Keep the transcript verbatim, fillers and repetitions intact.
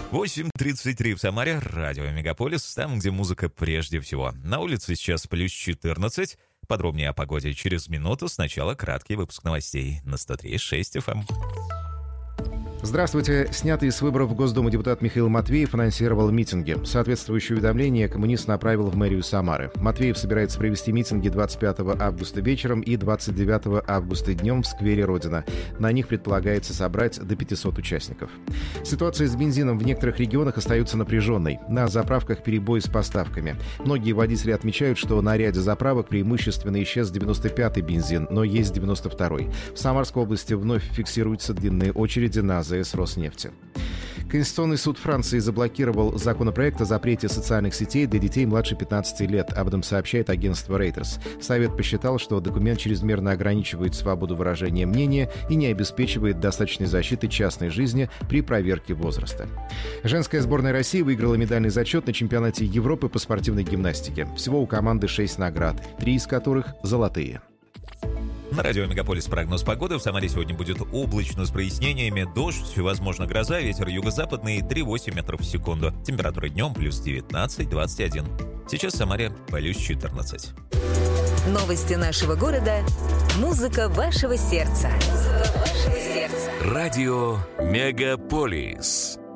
восемь тридцать три в Самаре, радио Мегаполис, там, где музыка прежде всего. На улице сейчас плюс четырнадцать. Подробнее о погоде через минуту. Сначала краткий выпуск новостей на сто три и шесть эф эм. Здравствуйте. Снятый с выборов в Госдуму депутат Михаил Матвеев анонсировал митинги. Соответствующее уведомление коммунист направил в мэрию Самары. Матвеев собирается провести митинги двадцать пятого августа вечером и двадцать девятого августа днем в сквере Родина. На них предполагается собрать до пятисот участников. Ситуация с бензином в некоторых регионах остается напряженной. На заправках перебои с поставками. Многие водители отмечают, что на ряде заправок преимущественно исчез девяносто пятый бензин, но есть девяносто второй. В Самарской области вновь фиксируются длинные очереди на АЗС Роснефти. Конституционный суд Франции заблокировал законопроект о запрете социальных сетей для детей младше пятнадцати лет. Об этом сообщает агентство Reuters. Совет посчитал, что документ чрезмерно ограничивает свободу выражения мнения и не обеспечивает достаточной защиты частной жизни при проверке возраста. Женская сборная России выиграла медальный зачет на чемпионате Европы по спортивной гимнастике. Всего у команды шесть наград, три из которых золотые. На радио Мегаполис прогноз погоды. В Самаре сегодня будет облачно с прояснениями. Дождь, возможно, гроза, ветер юго-западный три-восемь метров в секунду. Температура днем плюс девятнадцать двадцать один. Сейчас в Самаре плюс четырнадцать. Новости нашего города. Музыка вашего сердца. Музыка вашего сердца. Радио Мегаполис.